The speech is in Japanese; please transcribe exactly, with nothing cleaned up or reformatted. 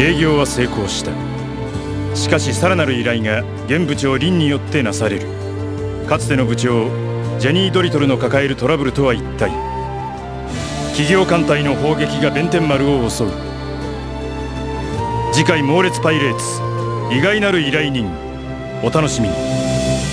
営業は成功した。しかしさらなる依頼が現部長リンによってなされる。かつての部長ジェニー・ドリトルの抱えるトラブルとは一体。企業艦隊の砲撃が弁天丸を襲う。次回猛烈パイレーツ意外なる依頼人、お楽しみに。